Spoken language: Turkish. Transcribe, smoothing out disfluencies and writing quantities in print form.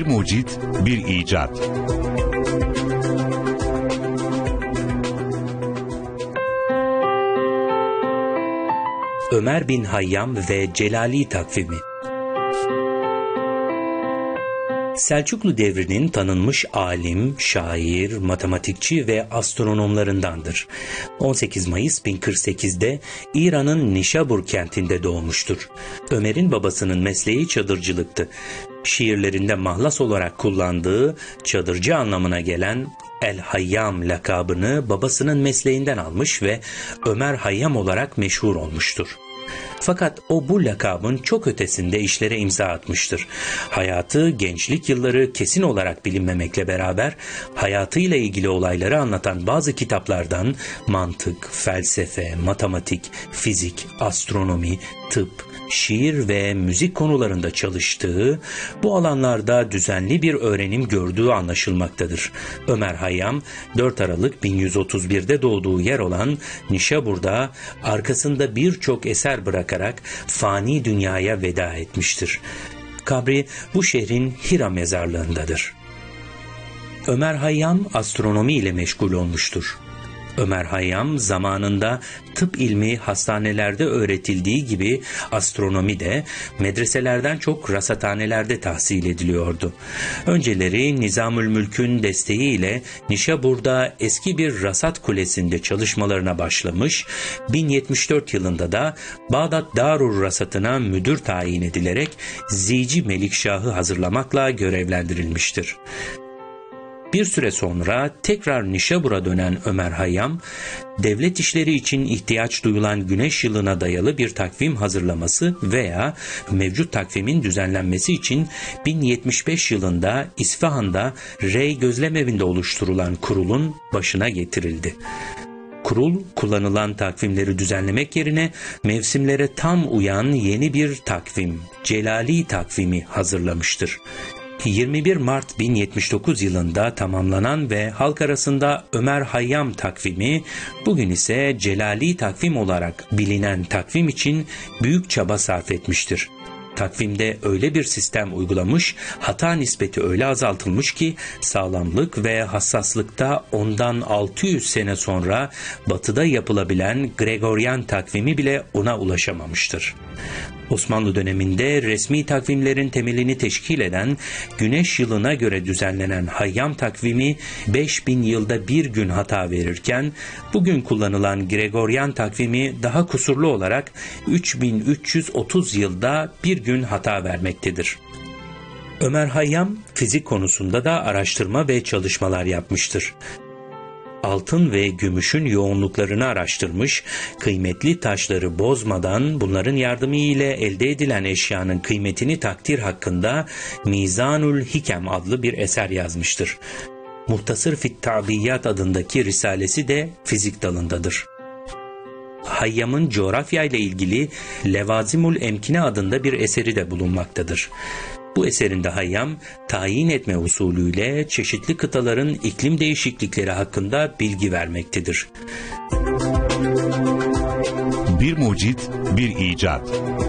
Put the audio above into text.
mucit, bir icat. Ömer bin Hayyam ve Celali takvimi. Selçuklu devrinin tanınmış alim, şair, matematikçi ve astronomlarındandır. 18 Mayıs 1048'de İran'ın Nişabur kentinde doğmuştur. Ömer'in babasının mesleği çadırcılıktı. Şiirlerinde mahlas olarak kullandığı çadırcı anlamına gelen El-Hayyam lakabını babasının mesleğinden almış ve Ömer Hayyam olarak meşhur olmuştur. Fakat o bu lakabın çok ötesinde işlere imza atmıştır. Hayatı, gençlik yılları kesin olarak bilinmemekle beraber hayatıyla ilgili olayları anlatan bazı kitaplardan mantık, felsefe, matematik, fizik, astronomi, tıp, şiir ve müzik konularında çalıştığı, bu alanlarda düzenli bir öğrenim gördüğü anlaşılmaktadır. Ömer Hayyam, 4 Aralık 1131'de doğduğu yer olan Nişabur'da arkasında birçok eser bırakarak fani dünyaya veda etmiştir. Kabri bu şehrin Hira mezarlığındadır. Ömer Hayyam astronomi ile meşgul olmuştur. Ömer Hayyam zamanında tıp ilmi hastanelerde öğretildiği gibi astronomi de medreselerden çok rasathanelerde tahsil ediliyordu. Önceleri Nizamülmülk'ün desteğiyle Nişabur'da eski bir rasat kulesinde çalışmalarına başlamış, 1074 yılında da Bağdat Darur Rasat'ına müdür tayin edilerek Zici Melikşah'ı hazırlamakla görevlendirilmiştir. Bir süre sonra tekrar Nişabur'a dönen Ömer Hayyam, devlet işleri için ihtiyaç duyulan güneş yılına dayalı bir takvim hazırlaması veya mevcut takvimin düzenlenmesi için 1075 yılında İsfahan'da Rey Gözlemevinde oluşturulan kurulun başına getirildi. Kurul, kullanılan takvimleri düzenlemek yerine mevsimlere tam uyan yeni bir takvim, Celali takvimi hazırlamıştır. 21 Mart 1079 yılında tamamlanan ve halk arasında Ömer Hayyam takvimi, bugün ise Celali takvim olarak bilinen takvim için büyük çaba sarf etmiştir. Takvimde öyle bir sistem uygulamış, hata nispeti öyle azaltılmış ki sağlamlık ve hassaslıkta ondan 600 sene sonra batıda yapılabilen Gregoryan takvimi bile ona ulaşamamıştır. Osmanlı döneminde resmi takvimlerin temelini teşkil eden güneş yılına göre düzenlenen Hayyam takvimi 5000 yılda bir gün hata verirken bugün kullanılan Gregoryan takvimi daha kusurlu olarak 3330 yılda bir gün hata vermektedir. Ömer Hayyam fizik konusunda da araştırma ve çalışmalar yapmıştır. Altın ve gümüşün yoğunluklarını araştırmış, kıymetli taşları bozmadan bunların yardımı ile elde edilen eşyanın kıymetini takdir hakkında Mizanul Hikem adlı bir eser yazmıştır. Muhtasır fit Tabiyyat adındaki risalesi de fizik dalındadır. Hayyam'ın coğrafya ile ilgili Levazimul Emkine adında bir eseri de bulunmaktadır. Bu eserinde Hayyam, tayin etme usulüyle çeşitli kıtaların iklim değişiklikleri hakkında bilgi vermektedir. Bir mucit, bir icat.